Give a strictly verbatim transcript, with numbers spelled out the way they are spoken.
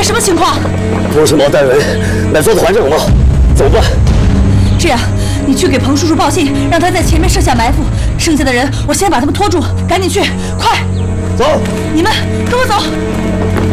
什么情况？ 不是毛代文，乃做的还政吗？怎么办？ 这样，你去给彭叔叔报信，让他在前面设下埋伏，剩下的人我先把他们拖住，赶紧去，快！ 走， 你们跟我走。